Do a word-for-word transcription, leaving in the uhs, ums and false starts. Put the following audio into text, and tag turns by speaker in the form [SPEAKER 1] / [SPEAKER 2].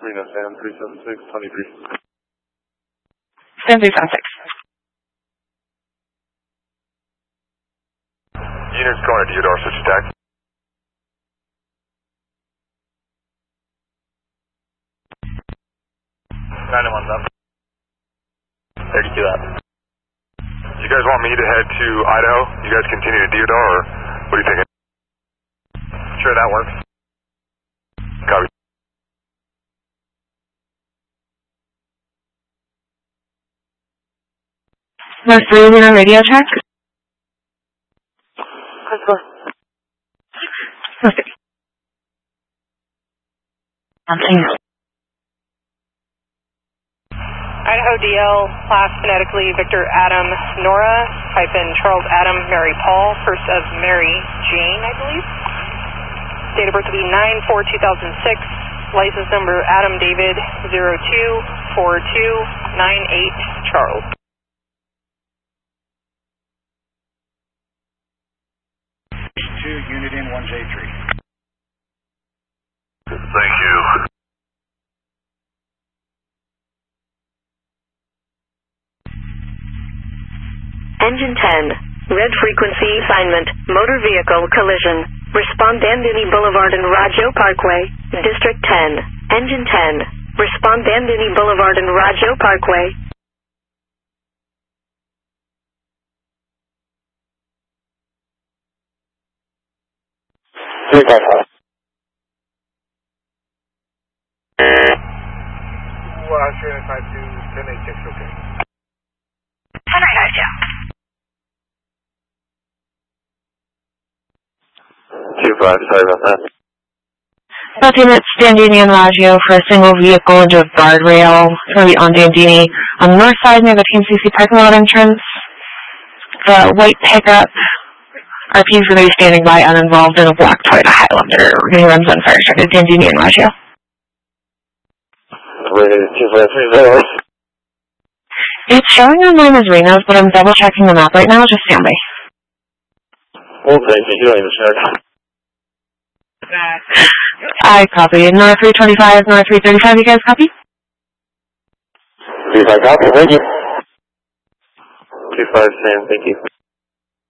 [SPEAKER 1] Reno Sam three seven six, twenty-three.
[SPEAKER 2] Sam three seven six.
[SPEAKER 3] Units going to Theodore, switch attack. ninety-one's up. thirty-two up. You guys want me to head to Idaho? You guys continue to Theodore, or what are you thinking? Sure, that works. Copy.
[SPEAKER 2] North three, we're on radio check. Let's go. Okay. I'm saying.
[SPEAKER 4] Idaho D L, class phonetically Victor Adam Nora, hyphen Charles Adam Mary Paul, first of Mary Jane, I believe. Date of birth will be nine four two thousand six, license number Adam David zero two four two nine eight Charles.
[SPEAKER 5] two, unit in one J three.
[SPEAKER 3] Thank you.
[SPEAKER 6] Engine ten, red frequency assignment, motor vehicle collision. Respond Bandini Boulevard and Rajo Parkway, District ten. Engine ten, respond Bandini Boulevard and Rajo Parkway.
[SPEAKER 1] three five five.
[SPEAKER 5] Well, sure, five two, ten eight six, okay.
[SPEAKER 6] ten five two.
[SPEAKER 1] two five, sorry about that.
[SPEAKER 2] Lieutenant Bandini and Raggio for a single vehicle into a guardrail. It's going to be on Bandini on the north side near the Team C C parking lot entrance. The white pickup. R P is going to be standing by uninvolved in a black Toyota Highlander. He runs on fire truck. It's Bandini and Raggio.
[SPEAKER 1] two five three zero.
[SPEAKER 2] It's showing on mine as Reno's, but I'm double checking the map right now. Just stand by.
[SPEAKER 1] Well, thank you. You don't even check.
[SPEAKER 2] I copy. North three twenty-five, North three thirty-five, you guys copy?
[SPEAKER 1] three five copy, thank you. two five, Sam, thank you.